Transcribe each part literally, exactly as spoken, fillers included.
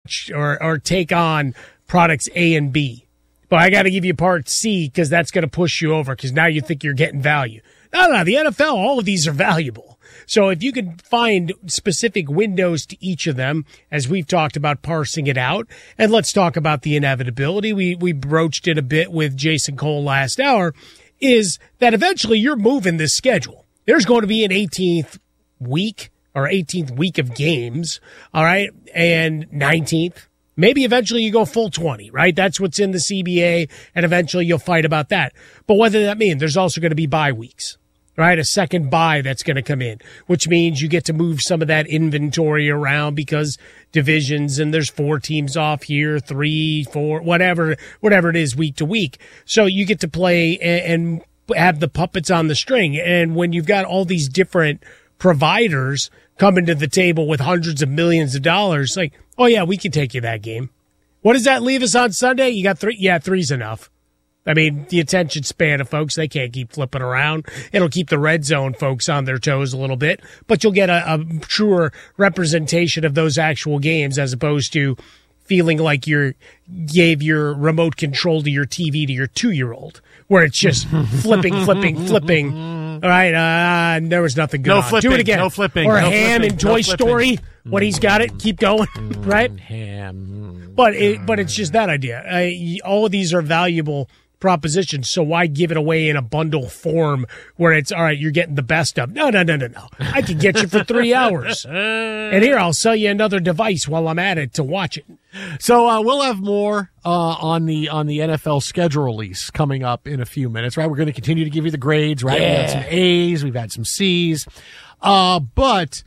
or, or take on products A and B. But I got to give you part C because that's going to push you over because now you think you're getting value. No, no, the N F L, all of these are valuable. So if you can find specific windows to each of them, as we've talked about parsing it out, and let's talk about the inevitability. We, we broached it a bit with Jason Cole last hour, is that eventually you're moving this schedule. There's going to be an eighteenth week or eighteenth week of games, all right, and nineteenth. Maybe eventually you go full twenty, right? That's what's in the C B A, and eventually you'll fight about that. But what does that mean? There's also going to be bye weeks, right? A second bye that's going to come in, which means you get to move some of that inventory around because divisions and there's four teams off here, three, four, whatever, whatever it is week to week. So you get to play and, and have the puppets on the string. And when you've got all these different providers coming to the table with hundreds of millions of dollars, like, oh, yeah, we can take you that game. What does that leave us on Sunday? You got three? Yeah, three's enough. I mean, the attention span of folks, they can't keep flipping around. It'll keep the red zone folks on their toes a little bit, but you'll get a, a truer representation of those actual games as opposed to feeling like you gave your remote control to your T V to your two-year-old, where it's just flipping, flipping, flipping. All right, uh, there was nothing good No on. flipping, Do it again. no flipping. Or no Ham flipping, in Toy no Story, flipping. when he's got it, keep going, right? Ham. But it, but it's just that idea. Uh, all of these are valuable propositions, so why give it away in a bundle form where it's, all right, you're getting the best of? No, no, no, no, no. I can get you for three hours. And here, I'll sell you another device while I'm at it to watch it. So uh, we'll have more uh, on the on the N F L schedule release coming up in a few minutes, right? We're going to continue to give you the grades, right? Yeah. We've had some A's, we've had some C's. Uh, but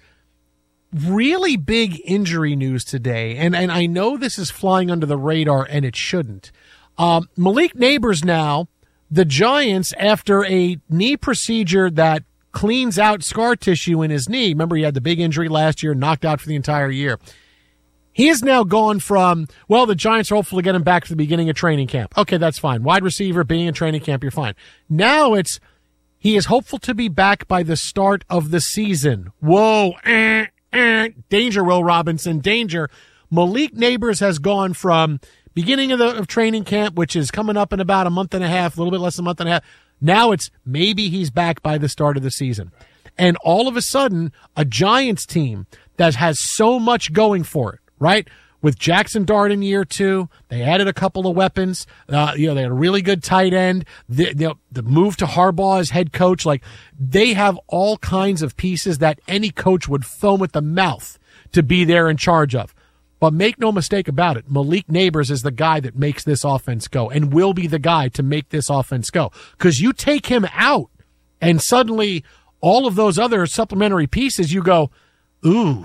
really big injury news today, and, and I know this is flying under the radar, and it shouldn't. Um, Malik Nabers now, the Giants, after a knee procedure that cleans out scar tissue in his knee. Remember, he had the big injury last year, knocked out for the entire year. He has now gone from, well, the Giants are hopeful to get him back to the beginning of training camp. Okay, that's fine. Wide receiver, being in training camp, you're fine. Now it's, he is hopeful to be back by the start of the season. Whoa, eh, eh, danger, Will Robinson, danger. Malik Nabers has gone from beginning of the of training camp, which is coming up in about a month and a half, a little bit less than a month and a half. Now it's maybe he's back by the start of the season. And all of a sudden, a Giants team that has so much going for it, right? With Jackson Dart in year two, they added a couple of weapons. Uh, you know, they had a really good tight end. The, the, the move to Harbaugh as head coach, like they have all kinds of pieces that any coach would foam at the mouth to be there in charge of. But make no mistake about it, Malik Nabers is the guy that makes this offense go and will be the guy to make this offense go. Because you take him out and suddenly all of those other supplementary pieces, you go, ooh,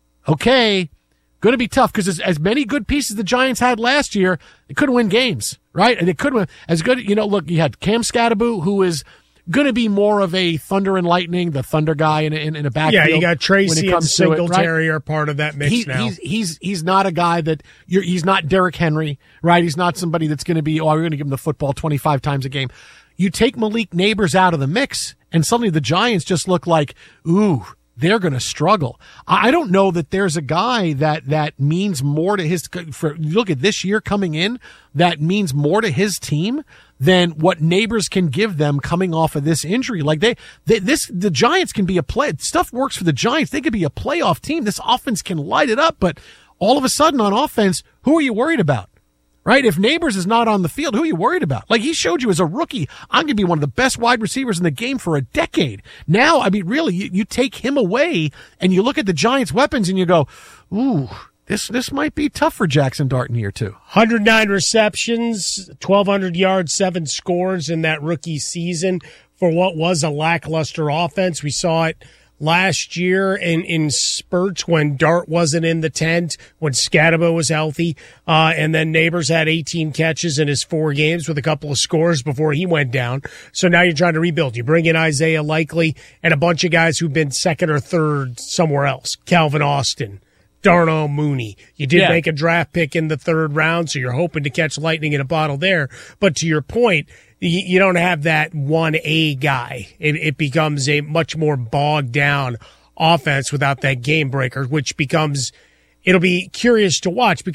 okay, going to be tough. Because as, as many good pieces the Giants had last year, they couldn't win games, right? And they couldn't win. As good, you know, look, you had Cam Scatterbo, who is going to be more of a thunder and lightning, the thunder guy in, in, in a backfield. Yeah, you got Tracy and Singletary it, right? are part of that mix he, now. He's, he's, he's not a guy that, you're, he's not Derrick Henry, right? He's not somebody that's going to be, oh, we're going to give him the football twenty-five times a game. You take Malik Nabers out of the mix, and suddenly the Giants just look like, ooh, they're going to struggle. I don't know that there's a guy that, that means more to his, for look at this year coming in, that means more to his team than what Nabers can give them coming off of this injury. Like they, they this, the Giants can be a play, stuff works for the Giants. They could be a playoff team. This offense can light it up, but all of a sudden on offense, who are you worried about? Right? If Nabers is not on the field, who are you worried about? Like he showed you as a rookie, I'm going to be one of the best wide receivers in the game for a decade. Now, I mean, really, you, you take him away and you look at the Giants' weapons and you go, ooh, this this might be tough for Jackson Dart in year two. one hundred nine receptions, twelve hundred yards, seven scores in that rookie season for what was a lackluster offense. We saw it last year in, in spurts when Dart wasn't in the tent, when Scatterbo was healthy, uh, and then Nabers had eighteen catches in his four games with a couple of scores before he went down. So now you're trying to rebuild. You bring in Isaiah Likely and a bunch of guys who've been second or third somewhere else. Calvin Austin, Darnell Mooney. You did yeah. make a draft pick in the third round, so you're hoping to catch lightning in a bottle there. But to your point, you don't have that one A guy. It, it becomes a much more bogged down offense without that game breaker, which becomes, it'll be curious to watch because